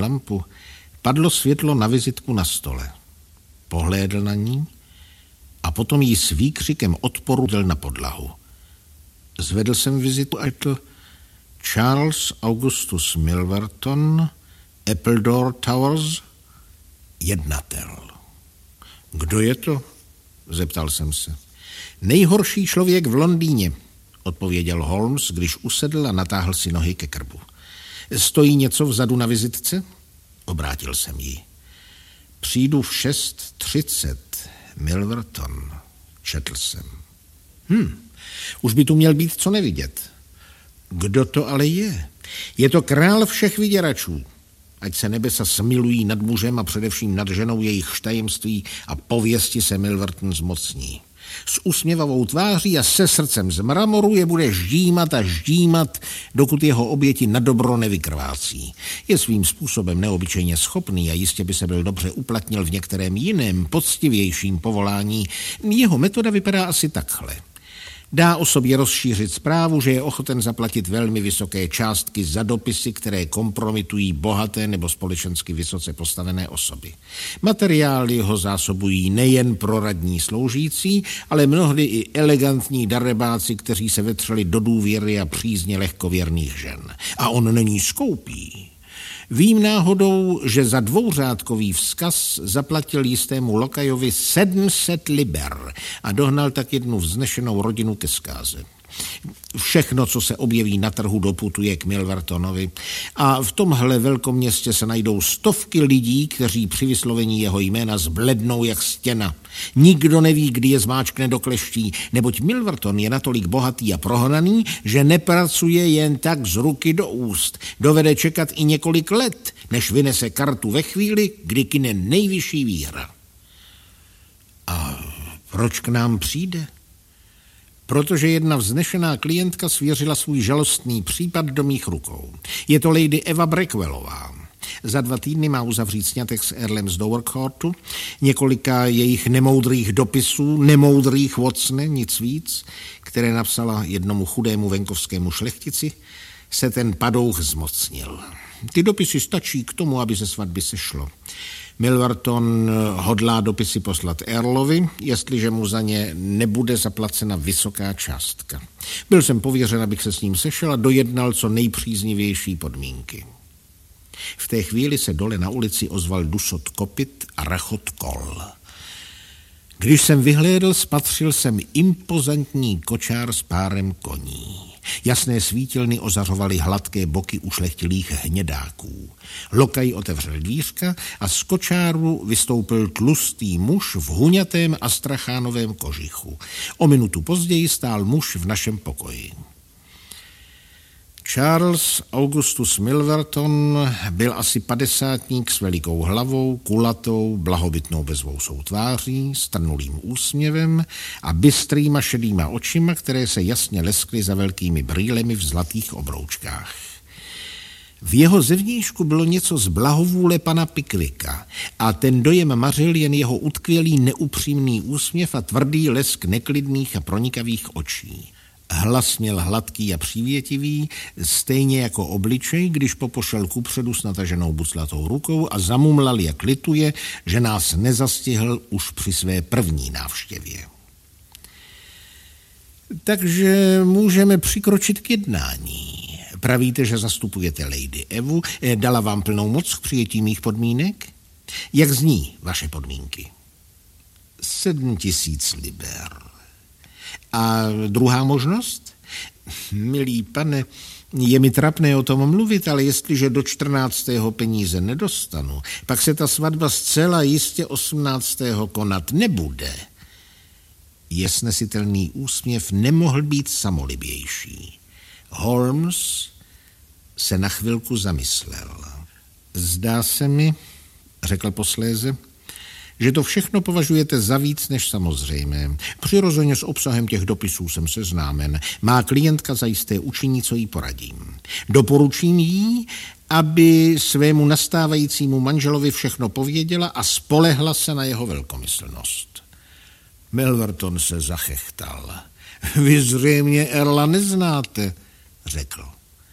lampu, padlo světlo na vizitku na stole. Pohlédl na ní a potom ji s výkřikem odporu dal na podlahu. Zvedl jsem vizitku a četl Charles Augustus Milverton, Appledore Towers, jednatel. Kdo je to? Zeptal jsem se. Nejhorší člověk v Londýně, odpověděl Holmes, když usedl a natáhl si nohy ke krbu. Stojí něco vzadu na vizitce? Obrátil jsem ji. Přijdu v 6:30, Milverton, četl jsem. Už by tu měl být co nevidět. Kdo to ale je? Je to král všech vyděračů. Ať se nebesa smilují nad mužem a především nad ženou jejich tajemství a pověsti se Milverton zmocní. S usměvavou tváří a se srdcem z mramoru je bude ždímat a ždímat, dokud jeho oběti na dobro nevykrvácí. Je svým způsobem neobyčejně schopný a jistě by se byl dobře uplatnil v některém jiném, poctivějším povolání. Jeho metoda vypadá asi takhle. Dá o sobě rozšířit zprávu, že je ochoten zaplatit velmi vysoké částky za dopisy, které kompromitují bohaté nebo společensky vysoce postavené osoby. Materiály ho zásobují nejen pro radní sloužící, ale mnohdy i elegantní darebáci, kteří se vetřeli do důvěry a přízně lehkověrných žen. A on není skoupý. Vím náhodou, že za dvouřádkový vzkaz zaplatil jistému lokajovi 700 liber a dohnal tak jednu vznešenou rodinu ke zkáze. Všechno, co se objeví na trhu, doputuje k Milvertonovi a v tomhle velkoměstě se najdou stovky lidí, kteří při vyslovení jeho jména zblednou jak stěna. Nikdo neví, kdy je zmáčkne do kleští, neboť Milverton je natolik bohatý a prohnaný, že nepracuje jen tak z ruky do úst. Dovede čekat i několik let, než vynese kartu ve chvíli, kdy kyne nejvyšší výhra. A proč k nám přijde? Protože jedna vznešená klientka svěřila svůj žalostný případ do mých rukou. Je to lady Eva Brackwellová. Za 2 týdny má uzavřít sňatek s Earlem z Dovercourtu, několika jejich nemoudrých dopisů, nemoudrých Watsone, nic víc, které napsala jednomu chudému venkovskému šlechtici, se ten padouch zmocnil. Ty dopisy stačí k tomu, aby se svatby sešlo. Milverton hodlá dopisy poslat Earlovi, jestliže mu za ně nebude zaplacena vysoká částka. Byl jsem pověřen, abych se s ním sešel a dojednal co nejpříznivější podmínky. V té chvíli se dole na ulici ozval dusot kopyt a rachot kol. Když jsem vyhlédl, spatřil jsem impozantní kočár s párem koní. Jasné svítilny ozařovaly hladké boky ušlechtilých hnědáků. Lokaj otevřel dvířka a z kočáru vystoupil tlustý muž v huňatém astrachánovém kožichu. O minutu později stál muž v našem pokoji. Charles Augustus Milverton byl asi 50ník s velikou hlavou, kulatou, blahobytnou bezvousou tváří, strnulým úsměvem a bystrýma šedýma očima, které se jasně leskly za velkými brýlemi v zlatých obroučkách. V jeho zevnějšku bylo něco z blahovůle pana Pickwicka a ten dojem mařil jen jeho utkvělý neupřímný úsměv a tvrdý lesk neklidných a pronikavých očí. Hlas měl hladký a přívětivý, stejně jako obličej, když popošel kupředu s nataženou buclatou rukou a zamumlal, jak lituje, že nás nezastihl už při své první návštěvě. Takže můžeme přikročit k jednání. Pravíte, že zastupujete lady Evu, dala vám plnou moc k přijetí mých podmínek? Jak zní vaše podmínky? 7 000 liber. A druhá možnost? Milý pane, je mi trapné o tom mluvit, ale jestliže do 14. peníze nedostanu, pak se ta svatba zcela jistě 18. konat nebude. Jesnesitelný úsměv nemohl být samolibější. Holmes se na chvilku zamyslel. Zdá se mi, řekl posléze, že to všechno považujete za víc než samozřejmé. Přirozeně s obsahem těch dopisů jsem seznámen. Má klientka zajisté učiní, co jí poradím. Doporučím jí, aby svému nastávajícímu manželovi všechno pověděla a spolehla se na jeho velkomyslnost. Milverton se zachechtal. Vy zřejmě Earla neznáte, řekl.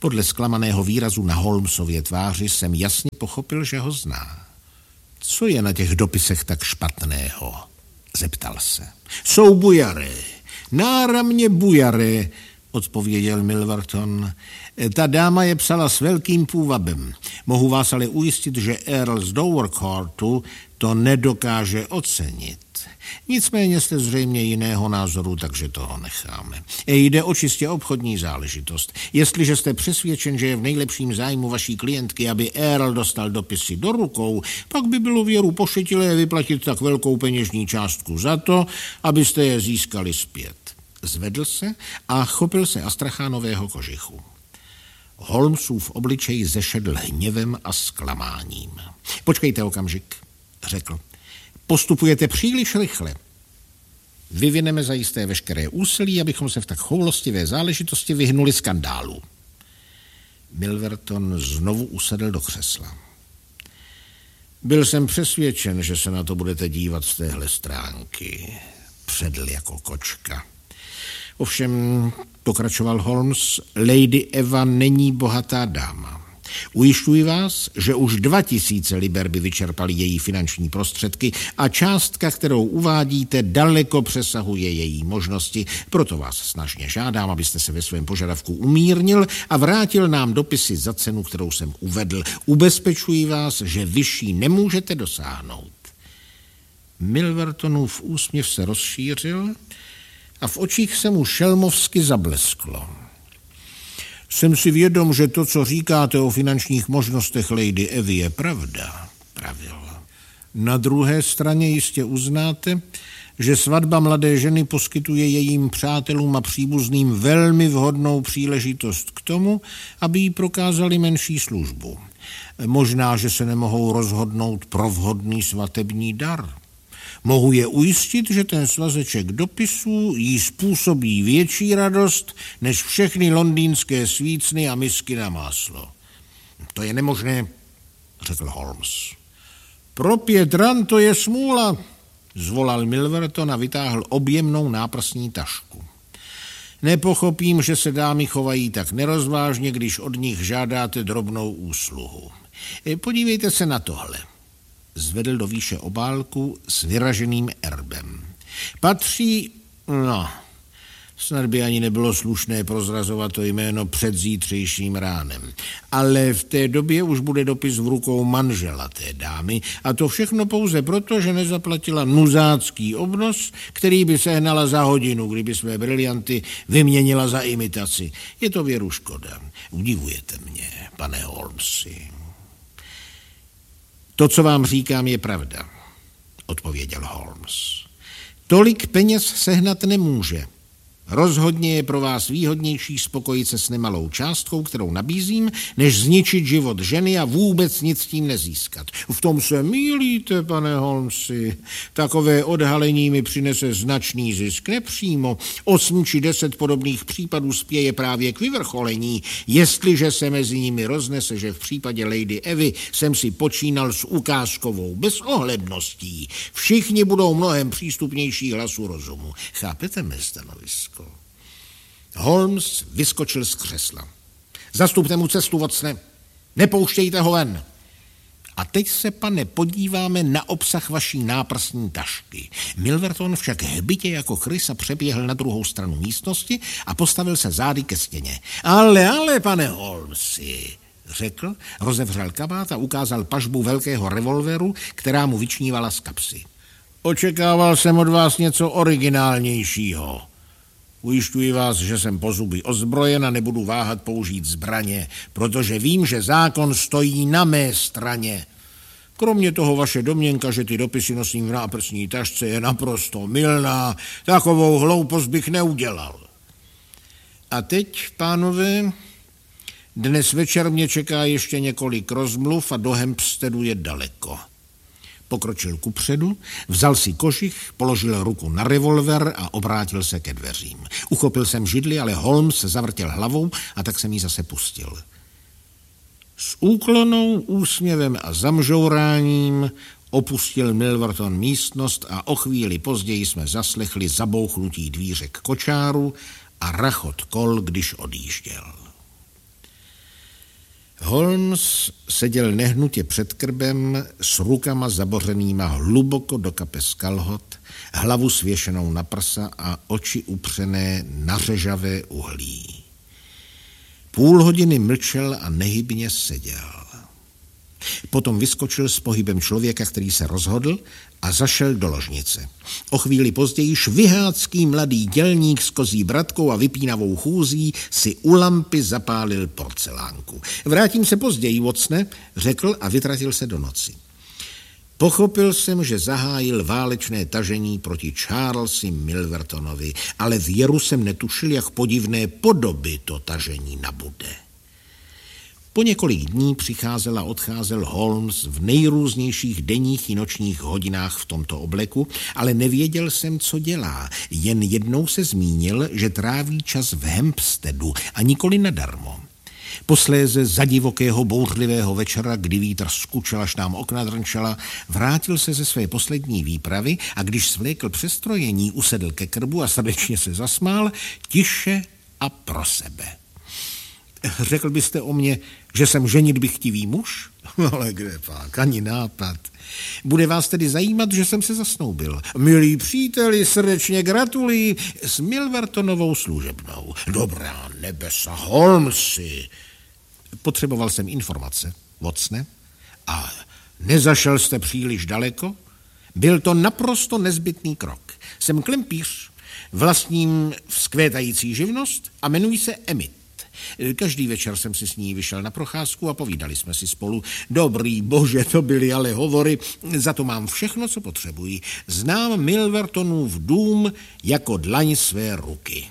Podle zklamaného výrazu na Holmesově tváři jsem jasně pochopil, že ho zná. Co je na těch dopisech tak špatného? Zeptal se. Jsou bujaré. Náramně bujaré, odpověděl Milverton. Ta dáma je psala s velkým půvabem. Mohu vás ale ujistit, že Earl z Dovercourtu to nedokáže ocenit. Nicméně jste zřejmě jiného názoru, takže toho necháme. Jde o čistě obchodní záležitost. Jestliže jste přesvědčen, že je v nejlepším zájmu vaší klientky, aby Earl dostal dopisy do rukou, pak by bylo věru pošetilé vyplatit tak velkou peněžní částku za to, abyste je získali zpět. Zvedl se a chopil se Astrachánového kožichu. Holmesův obličej zešedl hněvem a zklamáním. Počkejte okamžik, řekl. Postupujete příliš rychle. Vyvineme zajisté veškeré úsilí, abychom se v tak choulostivé záležitosti vyhnuli skandálu. Milverton znovu usedl do křesla. Byl jsem přesvědčen, že se na to budete dívat z téhle stránky. Předl jako kočka. Ovšem, pokračoval Holmes, Lady Eva není bohatá dáma. Ujišťuji vás, že už 2000 liber by vyčerpaly její finanční prostředky a částka, kterou uvádíte, daleko přesahuje její možnosti. Proto vás snažně žádám, abyste se ve svém požadavku umírnil a vrátil nám dopisy za cenu, kterou jsem uvedl. Ubezpečuji vás, že vyšší nemůžete dosáhnout. Milvertonův úsměv se rozšířil a v očích se mu šelmovsky zablesklo. Jsem si vědom, že to, co říkáte o finančních možnostech Lady Evy, je pravda, pravil. Na druhé straně jistě uznáte, že svatba mladé ženy poskytuje jejím přátelům a příbuzným velmi vhodnou příležitost k tomu, aby jí prokázali menší službu. Možná, že se nemohou rozhodnout pro vhodný svatební dar. Mohu je ujistit, že ten svazeček dopisů jí způsobí větší radost než všechny londýnské svícny a misky na máslo. To je nemožné, řekl Holmes. Pro 5 ran to je smůla, zvolal Milverton a vytáhl objemnou náprsní tašku. Nepochopím, že se dámy chovají tak nerozvážně, když od nich žádáte drobnou úsluhu. Podívejte se na tohle. Zvedl do výše obálku s vyraženým erbem. Patří, snad by ani nebylo slušné prozrazovat to jméno před zítřejším ránem. Ale v té době už bude dopis v rukou manžela té dámy a to všechno pouze proto, že nezaplatila nuzácký obnos, který by sehnala za hodinu, kdyby své brilianty vyměnila za imitaci. Je to věru škoda. Udivujete mě, pane Holmesi. To, co vám říkám, je pravda, odpověděl Holmes. Tolik peněz sehnat nemůže. Rozhodně je pro vás výhodnější spokojit se s nemalou částkou, kterou nabízím, než zničit život ženy a vůbec nic tím nezískat. V tom se mýlíte, pane Holmesi. Takové odhalení mi přinese značný zisk nepřímo. 8 či 10 podobných případů spěje právě k vyvrcholení, jestliže se mezi nimi roznese, že v případě Lady Evy jsem si počínal s ukázkovou bezohledností. Všichni budou mnohem přístupnější hlasu rozumu. Chápete mé stanovisko? Holmes vyskočil z křesla. Zastupte mu cestu, Watsone. Nepouštějte ho ven. A teď se, pane, podíváme na obsah vaší náprsní tašky. Milverton však hbitě jako krysa přeběhl na druhou stranu místnosti a postavil se zády ke stěně. Ale, pane Holmesi, řekl, rozevřel kabát a ukázal pažbu velkého revolveru, která mu vyčnívala z kapsy. Očekával jsem od vás něco originálnějšího. Ujišťuji vás, že jsem po zuby ozbrojen a nebudu váhat použít zbraně, protože vím, že zákon stojí na mé straně. Kromě toho vaše domněnka, že ty dopisy nosím v náprsní tašce, je naprosto mylná. Takovou hloupost bych neudělal. A teď, pánové, dnes večer mě čeká ještě několik rozmluv a do Hampsteadu je daleko. Pokročil kupředu, vzal si kožich, položil ruku na revolver a obrátil se ke dveřím. Uchopil jsem židli, ale Holmes zavrtěl hlavou a tak jsem ji zase pustil. S úklonou, úsměvem a zamžouráním opustil Milverton místnost a o chvíli později jsme zaslechli zabouchnutí dvířek kočáru a rachot kol, když odjížděl. Holmes seděl nehnutě před krbem s rukama zabořenýma hluboko do kapes kalhot, hlavu svěšenou na prsa a oči upřené na řežavé uhlí. Půl hodiny mlčel a nehybně seděl. Potom vyskočil s pohybem člověka, který se rozhodl, a zašel do ložnice. O chvíli později švihácký mladý dělník s kozí bratkou a vypínavou chůzí si u lampy zapálil porcelánku. Vrátím se později, Watsone, řekl a vytratil se do noci. Pochopil jsem, že zahájil válečné tažení proti Charlesi Milvertonovi, ale v Jeru jsem netušil, jak podivné podoby to tažení nabude. Po několik dní přicházel a odcházel Holmes v nejrůznějších denních i nočních hodinách v tomto obleku, ale nevěděl jsem, co dělá. Jen jednou se zmínil, že tráví čas v Hampsteadu a nikoli nadarmo. Posléze za divokého bouřlivého večera, kdy vítr skučel až nám okna drnčela, vrátil se ze své poslední výpravy a když svlékl přestrojení, usedl ke krbu a srdečně se zasmál, tiše a pro sebe. Řekl byste o mně, že jsem ženitbychtivý muž? Ale kde pak, ani nápad. Bude vás tedy zajímat, že jsem se zasnoubil. Milí příteli, srdečně gratuluji s Milvertonovou služebnou. Dobrá nebesa, Holmesi. Potřeboval jsem informace, Watsone. A nezašel jste příliš daleko? Byl to naprosto nezbytný krok. Jsem klempíř, vlastním vzkvétající živnost a jmenuji se Emmett. Každý večer jsem si s ní vyšel na procházku a povídali jsme si spolu. Dobrý bože, to byly ale hovory, za to mám všechno, co potřebuji. Znám Milvertonův dům jako dlaň své ruky.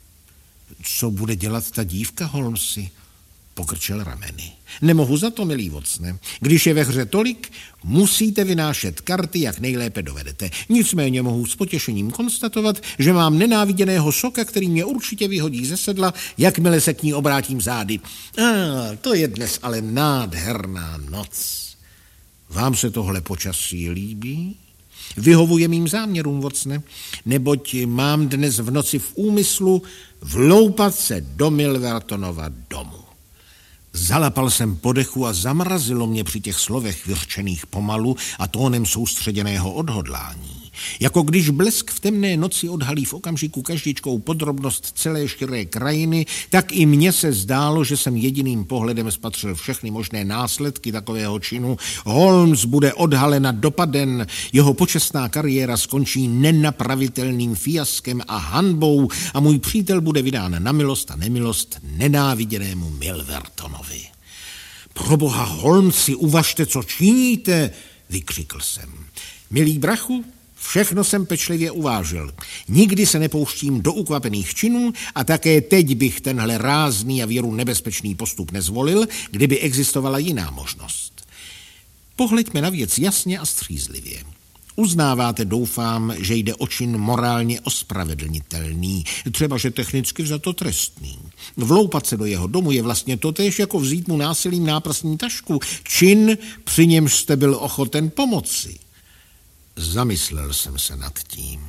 Co bude dělat ta dívka, Holmesi? Pokrčil rameny. Nemohu za to, milý Watsone. Když je ve hře tolik, musíte vynášet karty, jak nejlépe dovedete. Nicméně mohu s potěšením konstatovat, že mám nenáviděného soka, který mě určitě vyhodí ze sedla, jakmile se k ní obrátím zády. To je dnes ale nádherná noc. Vám se tohle počasí líbí? Vyhovuje mým záměrům, Watsone, neboť mám dnes v noci v úmyslu vloupat se do Milvertonova domu. Zalapal jsem po dechu a zamrazilo mě při těch slovech vyřčených pomalu a tónem soustředěného odhodlání. Jako když blesk v temné noci odhalí v okamžiku každičkou podrobnost celé širé krajiny, tak i mně se zdálo, že jsem jediným pohledem spatřil všechny možné následky takového činu. Holmes bude odhalena dopaden, jeho počestná kariéra skončí nenapravitelným fiaskem a hanbou a můj přítel bude vydán na milost a nemilost nenáviděnému Milvertonovi. Proboha, Holmesi, uvažte, co činíte, vykřikl jsem. Milý brachu, všechno jsem pečlivě uvážil. Nikdy se nepouštím do ukvapených činů a také teď bych tenhle rázný a věru nebezpečný postup nezvolil, kdyby existovala jiná možnost. Pohleďme na věc jasně a střízlivě. Uznáváte, doufám, že jde o čin morálně ospravedlnitelný, třeba že technicky vzato trestný. Vloupat se do jeho domu je vlastně totéž, jako vzít mu násilím náprstní tašku. Čin, při němž jste byl ochoten pomoci. Zamyslel jsem se nad tím.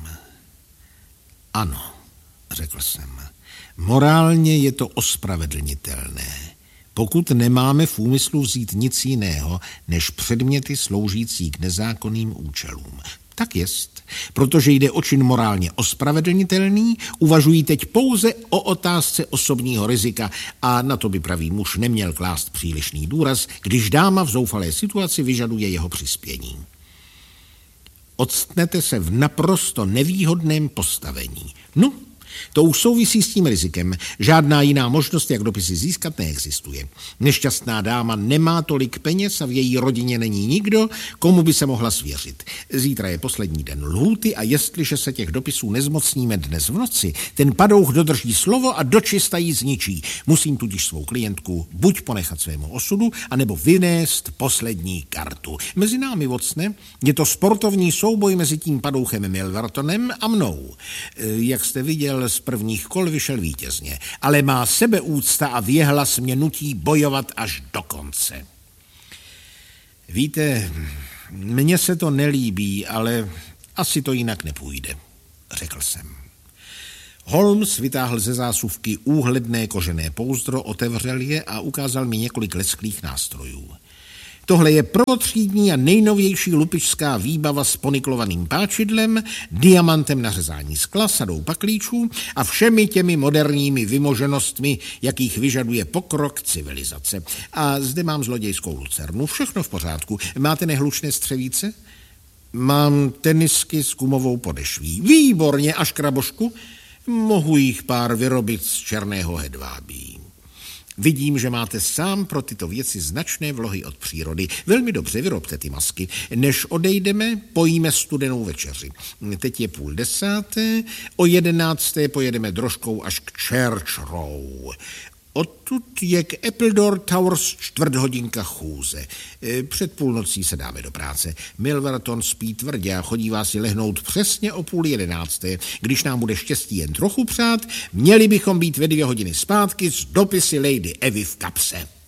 Ano, řekl jsem, morálně je to ospravedlnitelné, pokud nemáme v úmyslu vzít nic jiného, než předměty sloužící k nezákonným účelům. Tak jest, protože jde o čin morálně ospravedlnitelný, uvažují teď pouze o otázce osobního rizika a na to by pravý muž neměl klást přílišný důraz, když dáma v zoufalé situaci vyžaduje jeho přispění. Odstnete se v naprosto nevýhodném postavení. No, to už souvisí s tím rizikem. Žádná jiná možnost, jak dopisy získat, neexistuje. Nešťastná dáma nemá tolik peněz a v její rodině není nikdo, komu by se mohla svěřit. Zítra je poslední den lhůty a jestliže se těch dopisů nezmocníme dnes v noci, ten padouch dodrží slovo a dočista ji zničí. Musím tudíž svou klientku buď ponechat svému osudu, anebo vynést poslední kartu. Mezi námi, Watsone, je to sportovní souboj mezi tím padouchem Milvertonem a mnou. Jak jste viděl, z prvních kol vyšel vítězně, ale má sebeúcta a věhlas mě nutí bojovat až do konce. Víte, mně se to nelíbí, ale asi to jinak nepůjde, řekl jsem. Holmes vytáhl ze zásuvky úhledné kožené pouzdro, otevřel je a ukázal mi několik lesklých nástrojů. Tohle je prvotřídní a nejnovější lupičská výbava s poniklovaným páčidlem, diamantem na řezání skla, sadou paklíčů a všemi těmi moderními vymoženostmi, jakých vyžaduje pokrok civilizace. A zde mám zlodějskou lucernu. Všechno v pořádku. Máte nehlučné střevíce? Mám tenisky s gumovou podešví. Výborně, a škrabošku? Mohu jich pár vyrobit z černého hedvábí. Vidím, že máte sám pro tyto věci značné vlohy od přírody. Velmi dobře, vyrobte ty masky. Než odejdeme, pojíme studenou večeři. Teď je 9:30, o 11:00 pojedeme drožkou až k Church Row. Odtud je k Appledore Towers 4 hodinka chůze. Před půlnocí se dáme do práce. Milverton spí tvrdě a chodívá si lehnout přesně o 10:30. Když nám bude štěstí jen trochu přát, měli bychom být ve 2 hodiny zpátky s dopisy Lady Evy v kapse.